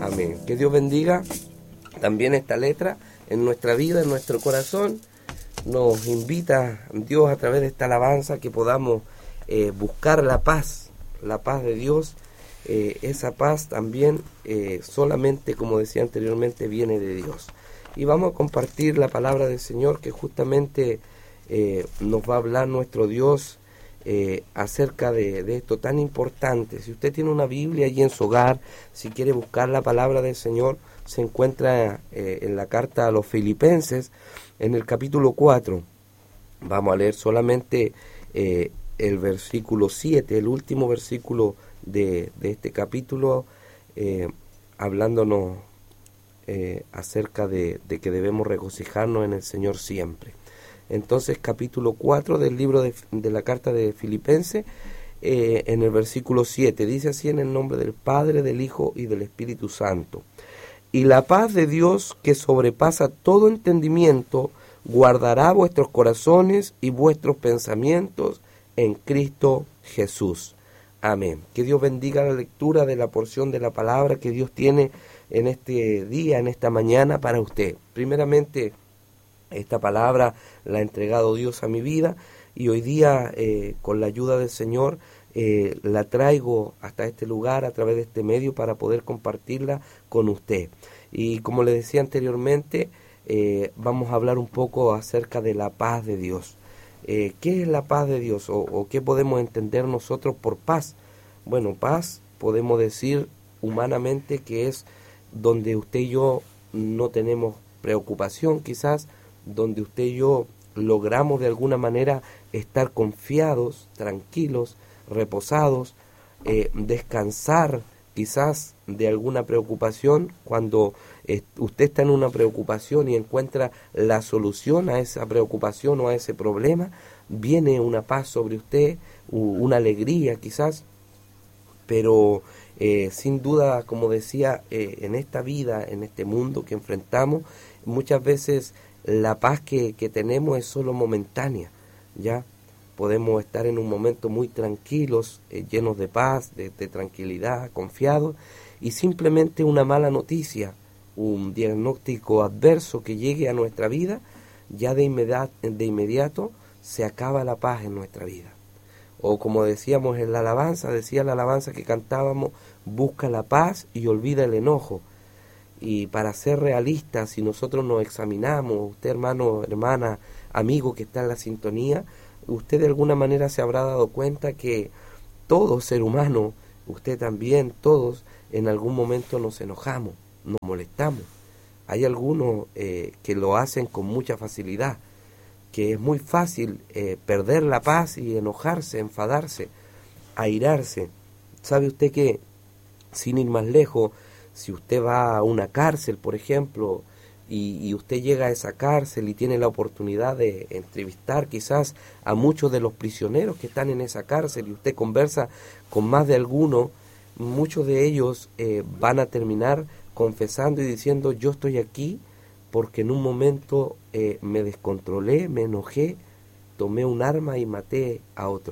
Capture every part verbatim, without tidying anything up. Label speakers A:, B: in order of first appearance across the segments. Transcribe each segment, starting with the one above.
A: Amén. Que Dios bendiga también esta letra en nuestra vida, en nuestro corazón. Nos invita Dios a través de esta alabanza que podamos eh, buscar la paz, la paz de Dios. Eh, esa paz también eh, solamente, como decía anteriormente, viene de Dios. Y vamos a compartir la palabra del Señor que justamente eh, nos va a hablar nuestro Dios eh, acerca de, de esto tan importante. Si usted tiene una Biblia allí en su hogar, si quiere buscar la palabra del Señor, se encuentra eh, en la carta a los Filipenses, en el capítulo cuatro. Vamos a leer solamente eh, el versículo siete, el último versículo de, de este capítulo, eh, hablándonos eh, acerca de, de que debemos regocijarnos en el Señor siempre. Entonces, capítulo cuatro del libro de, de la carta de Filipenses, eh, en el versículo siete, dice así: en el nombre del Padre, del Hijo y del Espíritu Santo. Y la paz de Dios, que sobrepasa todo entendimiento, guardará vuestros corazones y vuestros pensamientos en Cristo Jesús. Amén. Que Dios bendiga la lectura de la porción de la palabra que Dios tiene en este día, en esta mañana para usted. Primeramente, esta palabra la ha entregado Dios a mi vida y hoy día, eh, con la ayuda del Señor, Eh, la traigo hasta este lugar a través de este medio para poder compartirla con usted. Y como le decía anteriormente, eh, vamos a hablar un poco acerca de la paz de Dios. Eh, ¿Qué es la paz de Dios? O, ¿O qué podemos entender nosotros por paz? Bueno, paz podemos decir humanamente que es donde usted y yo no tenemos preocupación, quizás, donde usted y yo logramos de alguna manera estar confiados, tranquilos, reposados, eh, descansar quizás de alguna preocupación. Cuando eh, usted está en una preocupación y encuentra la solución a esa preocupación o a ese problema, viene una paz sobre usted, una alegría quizás, pero eh, sin duda, como decía, eh, en esta vida, en este mundo que enfrentamos, muchas veces la paz que, que tenemos es solo momentánea, ¿ya? Podemos estar en un momento muy tranquilos, eh, llenos de paz, de, de tranquilidad, confiados, y simplemente una mala noticia, un diagnóstico adverso que llegue a nuestra vida, ya de inmediato, de inmediato se acaba la paz en nuestra vida. O como decíamos en la alabanza, decía la alabanza que cantábamos: busca la paz y olvida el enojo. Y para ser realistas, si nosotros nos examinamos, usted hermano, hermana, amigo que está en la sintonía, usted de alguna manera se habrá dado cuenta que todo ser humano, usted también, todos, en algún momento nos enojamos, nos molestamos. Hay algunos eh, que lo hacen con mucha facilidad, que es muy fácil eh, perder la paz y enojarse, enfadarse, airarse. ¿Sabe usted que, sin ir más lejos, si usted va a una cárcel, por ejemplo, Y, y usted llega a esa cárcel y tiene la oportunidad de entrevistar quizás a muchos de los prisioneros que están en esa cárcel, y usted conversa con más de alguno, muchos de ellos eh, van a terminar confesando y diciendo: yo estoy aquí porque en un momento eh, me descontrolé, me enojé, tomé un arma y maté a otro.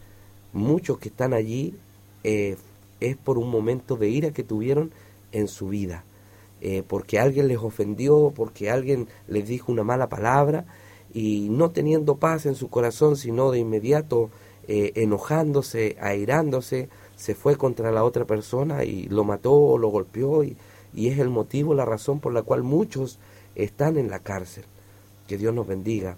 A: Muchos que están allí eh, es por un momento de ira que tuvieron en su vida. Eh, porque alguien les ofendió, porque alguien les dijo una mala palabra, y no teniendo paz en su corazón, sino de inmediato eh, enojándose, airándose, se fue contra la otra persona y lo mató o lo golpeó, y, y es el motivo, la razón por la cual muchos están en la cárcel. Que Dios nos bendiga.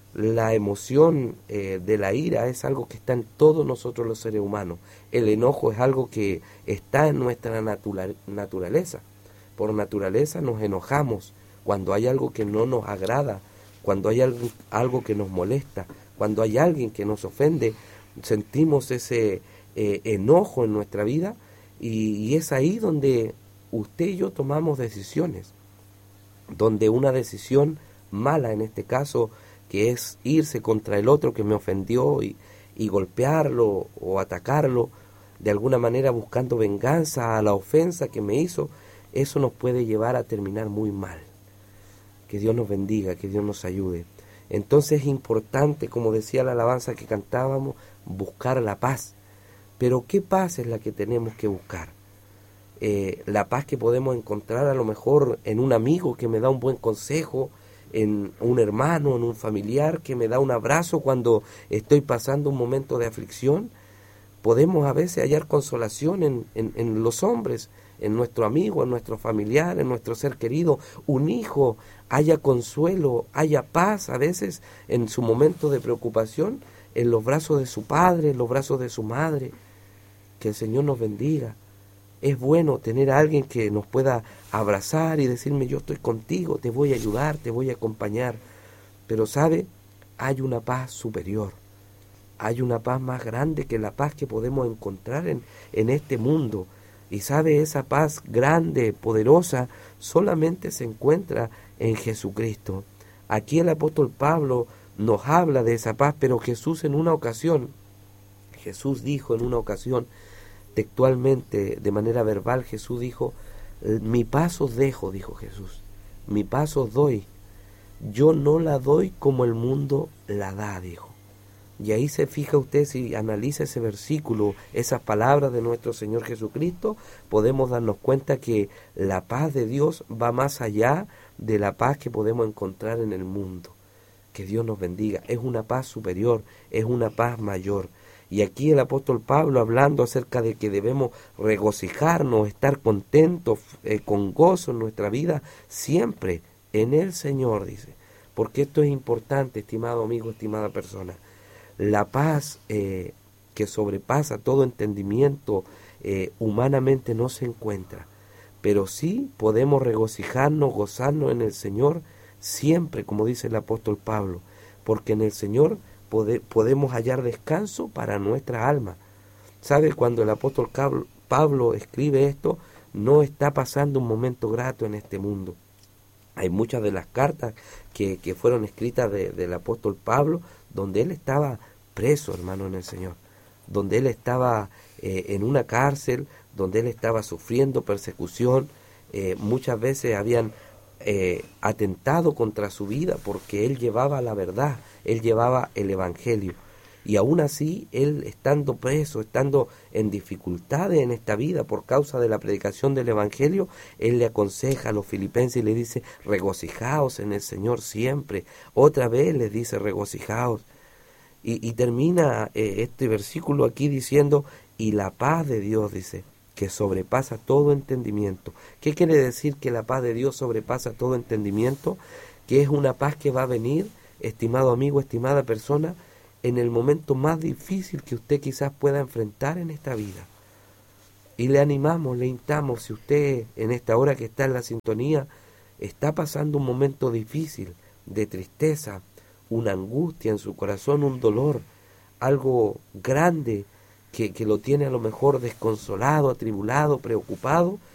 A: La emoción eh, de la ira es algo que está en todos nosotros los seres humanos. El enojo es algo que está en nuestra natura- naturaleza. Por naturaleza nos enojamos cuando hay algo que no nos agrada, cuando hay algo, algo que nos molesta, cuando hay alguien que nos ofende, sentimos ese eh, enojo en nuestra vida, y, y es ahí donde usted y yo tomamos decisiones, donde una decisión mala, en este caso, que es irse contra el otro que me ofendió y, y golpearlo o atacarlo, de alguna manera buscando venganza a la ofensa que me hizo, eso nos puede llevar a terminar muy mal. Que Dios nos bendiga, que Dios nos ayude. Entonces es importante, como decía la alabanza que cantábamos, buscar la paz. Pero ¿qué paz es la que tenemos que buscar? eh, la paz que podemos encontrar a lo mejor en un amigo que me da un buen consejo, en un hermano, en un familiar que me da un abrazo cuando estoy pasando un momento de aflicción. Podemos a veces hallar consolación en, en, en los hombres, en nuestro amigo, en nuestro familiar, en nuestro ser querido. Un hijo haya consuelo, haya paz a veces en su momento de preocupación, en los brazos de su padre, en los brazos de su madre. Que el Señor nos bendiga. Es bueno tener a alguien que nos pueda abrazar y decirme: yo estoy contigo, te voy a ayudar, te voy a acompañar. Pero ¿sabe? Hay una paz superior. Hay una paz más grande que la paz que podemos encontrar en, en este mundo. Y ¿sabe? Esa paz grande, poderosa, solamente se encuentra en Jesucristo. Aquí el apóstol Pablo nos habla de esa paz, pero Jesús en una ocasión, Jesús dijo en una ocasión, textualmente, de manera verbal, Jesús dijo: mi paz os dejo, dijo Jesús, mi paz os doy, yo no la doy como el mundo la da, dijo. Y ahí se fija usted, si analiza ese versículo, esas palabras de nuestro Señor Jesucristo, podemos darnos cuenta que la paz de Dios va más allá de la paz que podemos encontrar en el mundo. Que Dios nos bendiga. Es una paz superior, es una paz mayor. Y aquí el apóstol Pablo, hablando acerca de que debemos regocijarnos, estar contentos, eh, con gozo en nuestra vida, siempre en el Señor, dice. Porque esto es importante, estimado amigo, estimada persona. La paz eh, que sobrepasa todo entendimiento eh, humanamente no se encuentra, pero sí podemos regocijarnos, gozarnos en el Señor siempre, como dice el apóstol Pablo, porque en el Señor pode, podemos hallar descanso para nuestra alma. ¿Sabe? Cuando el apóstol Pablo escribe esto, no está pasando un momento grato en este mundo. Hay muchas de las cartas que, que fueron escritas de, del apóstol Pablo, donde él estaba preso, hermano, en el Señor, donde él estaba eh, en una cárcel, donde él estaba sufriendo persecución. Eh, muchas veces habían eh, atentado contra su vida porque él llevaba la verdad, él llevaba el evangelio. Y aún así, él estando preso, estando en dificultades en esta vida por causa de la predicación del evangelio, él le aconseja a los filipenses y le dice: regocijaos en el Señor siempre. Otra vez les dice: regocijaos. Y, y termina eh, este versículo aquí diciendo: y la paz de Dios, dice, que sobrepasa todo entendimiento. ¿Qué quiere decir que la paz de Dios sobrepasa todo entendimiento? Que es una paz que va a venir, estimado amigo, estimada persona, en el momento más difícil que usted quizás pueda enfrentar en esta vida. Y le animamos, le instamos, si usted en esta hora que está en la sintonía está pasando un momento difícil, de tristeza, una angustia en su corazón, un dolor, algo grande que, que lo tiene a lo mejor desconsolado, atribulado, preocupado,